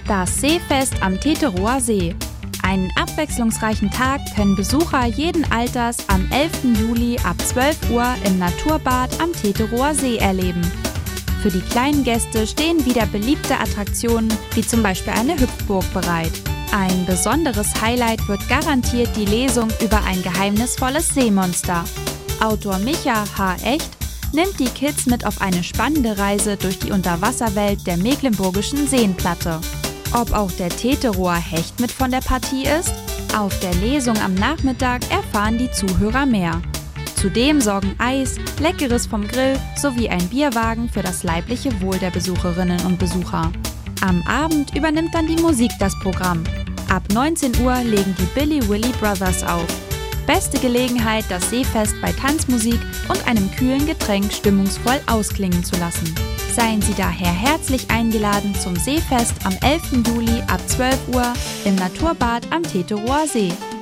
Das Seefest am Teterower See. Einen abwechslungsreichen Tag können Besucher jeden Alters am 11. Juli ab 12 Uhr im Naturbad am Teterower See erleben. Für die kleinen Gäste stehen wieder beliebte Attraktionen, wie zum Beispiel eine Hüpfburg bereit. Ein besonderes Highlight wird garantiert die Lesung über ein geheimnisvolles Seemonster. Autor Micha H. Echt nimmt die Kids mit auf eine spannende Reise durch die Unterwasserwelt der Mecklenburgischen Seenplatte. Ob auch der Teterower Hecht mit von der Partie ist? Auf der Lesung am Nachmittag erfahren die Zuhörer mehr. Zudem sorgen Eis, Leckeres vom Grill sowie ein Bierwagen für das leibliche Wohl der Besucherinnen und Besucher. Am Abend übernimmt dann die Musik das Programm. Ab 19 Uhr legen die Billy Willy Brothers auf. Beste Gelegenheit, das Seefest bei Tanzmusik und einem kühlen Getränk stimmungsvoll ausklingen zu lassen. Seien Sie daher herzlich eingeladen zum Seefest am 11. Juli ab 12 Uhr im Naturbad am Teterower See.